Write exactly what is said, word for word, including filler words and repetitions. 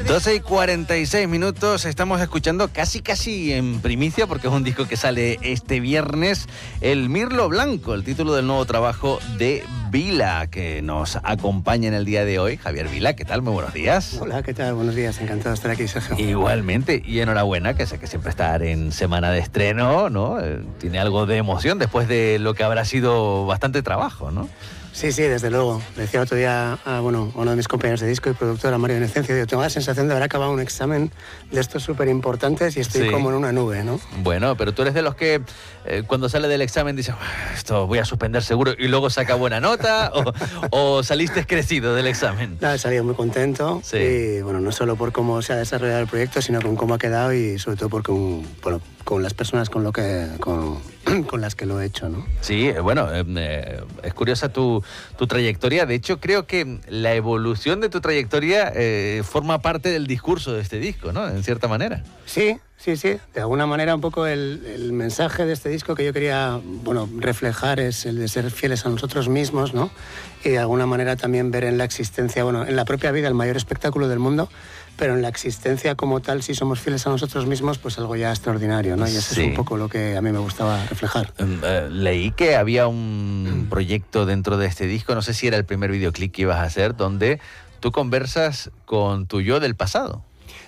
doce y cuarenta y seis minutos, estamos escuchando casi casi en primicia, porque es un disco que sale este viernes, El Mirlo Blanco, el título del nuevo trabajo de Vila, que nos acompaña en el día de hoy. Javier Vila, ¿qué tal? Muy buenos días. Hola, ¿qué tal? Buenos días, encantado de estar aquí, Sergio. Igualmente, y enhorabuena, que sé que siempre estar en semana de estreno, ¿no? Eh, tiene algo de emoción después de lo que habrá sido bastante trabajo, ¿no? Sí, sí, desde luego. Le decía otro día a, bueno, a uno de mis compañeros de disco y productor, a Mario Inocencio, yo tengo la sensación de haber acabado un examen de estos súper importantes y estoy Sí. como en una nube, ¿no? Bueno, pero tú eres de los que eh, cuando sale del examen dices, esto voy a suspender seguro, y luego saca buena nota, o, o saliste crecido del examen. Nada, he salido muy contento Sí. y, bueno, no solo por cómo se ha desarrollado el proyecto, sino con cómo ha quedado y sobre todo por con, bueno, con las personas con, lo que, con, con las que lo he hecho, ¿no? Sí, eh, bueno, eh, eh, es curiosa tu, tu trayectoria. De hecho, creo que la evolución de tu trayectoria eh, forma parte del discurso de este disco, ¿no? En cierta manera. Sí, sí, sí. De alguna manera un poco el, el mensaje de este disco que yo quería, bueno, reflejar es el de ser fieles a nosotros mismos, ¿no? Y de alguna manera también ver en la existencia, bueno, en la propia vida el mayor espectáculo del mundo, pero en la existencia como tal, si somos fieles a nosotros mismos, pues algo ya extraordinario, ¿no? Y eso Sí. es un poco lo que a mí me gustaba reflejar. Eh, leí que había un proyecto dentro de este disco, no sé si era el primer videoclip que ibas a hacer, donde tú conversas con tu yo del pasado.